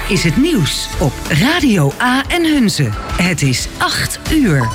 is het nieuws op Radio A en Hunze. Het is 8 uur.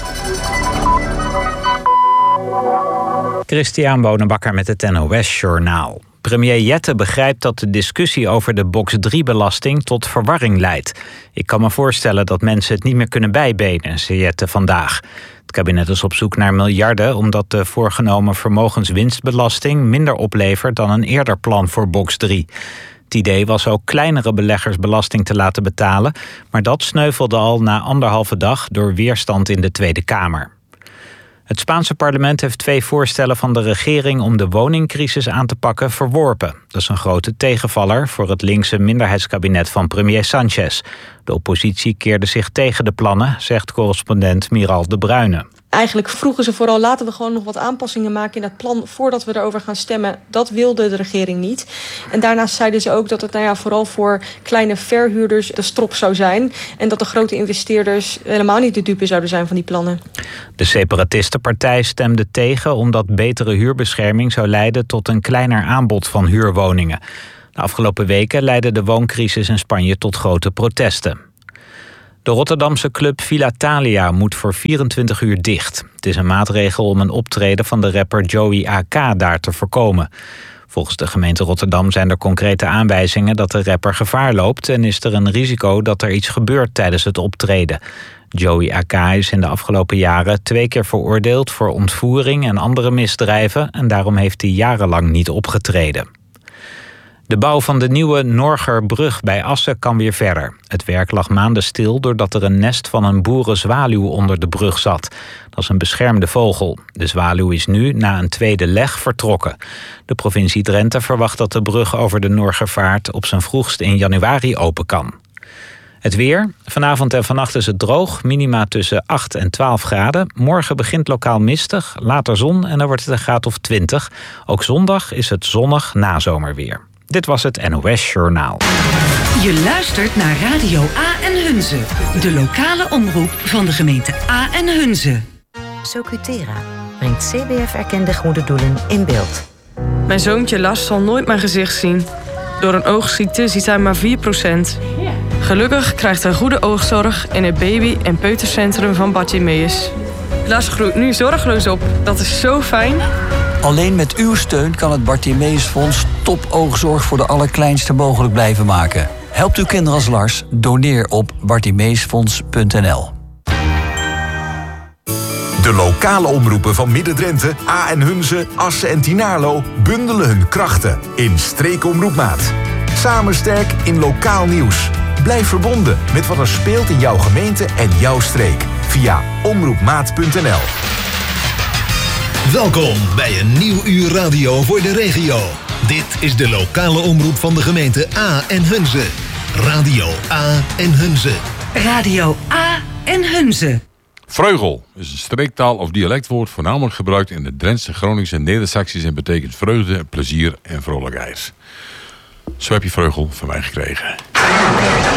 Christian Bonenbakker met het NOS Journaal. Premier Jette begrijpt dat de discussie over de box 3-belasting tot verwarring leidt. Ik kan me voorstellen dat mensen het niet meer kunnen bijbenen, zei Jette vandaag. Het kabinet is op zoek naar miljarden omdat de voorgenomen vermogenswinstbelasting minder oplevert dan een eerder plan voor box 3. Het idee was ook kleinere beleggers belasting te laten betalen, maar dat sneuvelde al na 1,5 dag door weerstand in de Tweede Kamer. Het Spaanse parlement heeft 2 voorstellen van de regering om de woningcrisis aan te pakken verworpen. Dat is een grote tegenvaller voor het linkse minderheidskabinet van premier Sánchez. De oppositie keerde zich tegen de plannen, zegt correspondent Miral de Bruyne. Eigenlijk vroegen ze vooral, laten we gewoon nog wat aanpassingen maken in dat plan voordat we erover gaan stemmen. Dat wilde de regering niet. En daarnaast zeiden ze ook dat het vooral voor kleine verhuurders de strop zou zijn. En dat de grote investeerders helemaal niet de dupe zouden zijn van die plannen. De separatistenpartij stemde tegen omdat betere huurbescherming zou leiden tot een kleiner aanbod van huurwoningen. De afgelopen weken leidde de wooncrisis in Spanje tot grote protesten. De Rotterdamse club Villa Thalia moet voor 24 uur dicht. Het is een maatregel om een optreden van de rapper Joey AK daar te voorkomen. Volgens de gemeente Rotterdam zijn er concrete aanwijzingen dat de rapper gevaar loopt en is er een risico dat er iets gebeurt tijdens het optreden. Joey AK is in de afgelopen jaren 2 keer veroordeeld voor ontvoering en andere misdrijven en daarom heeft hij jarenlang niet opgetreden. De bouw van de nieuwe Norgerbrug bij Assen kan weer verder. Het werk lag maanden stil doordat er een nest van een boerenzwaluw onder de brug zat. Dat is een beschermde vogel. De zwaluw is nu na een tweede leg vertrokken. De provincie Drenthe verwacht dat de brug over de Norgervaart op zijn vroegst in januari open kan. Het weer. Vanavond en vannacht is het droog. Minima tussen 8 en 12 graden. Morgen begint lokaal mistig, later zon en dan wordt het een graad of 20. Ook zondag is het zonnig nazomerweer. Dit was het NOS Journaal. Je luistert naar Radio A en Hunze. De lokale omroep van de gemeente A en Hunze. Socutera brengt CBF-erkende goede doelen in beeld. Mijn zoontje Lars zal nooit mijn gezicht zien. Door een oogziekte ziet hij maar 4%. Gelukkig krijgt hij goede oogzorg in het baby- en peutercentrum van Bartimeus. Lars groeit nu zorgeloos op. Dat is zo fijn. Alleen met uw steun kan het Bartimeusfonds topoogzorg voor de allerkleinste mogelijk blijven maken. Helpt uw kinderen als Lars? Doneer op bartimeusfonds.nl. De lokale omroepen van Midden-Drenthe, A en Hunze, Assen en Tynaarlo bundelen hun krachten in Streekomroepmaat. Samen sterk in lokaal nieuws. Blijf verbonden met wat er speelt in jouw gemeente en jouw streek via omroepmaat.nl. Welkom bij een nieuw uur radio voor de regio. Dit is de lokale omroep van de gemeente A en Hunze. Radio A en Hunze. Radio A en Hunze. Vreugel is een streektaal of dialectwoord voornamelijk gebruikt in de Drentse, Groningse en Neder-Saxisch en betekent vreugde, plezier en vrolijkheid. Zo heb je vreugel van mij gekregen.